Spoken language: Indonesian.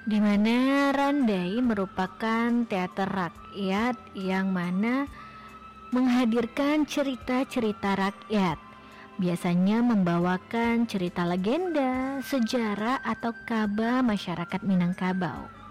di mana Randai merupakan teater rakyat yang mana menghadirkan cerita-cerita rakyat. Biasanya membawakan cerita legenda, sejarah atau kaba masyarakat Minangkabau.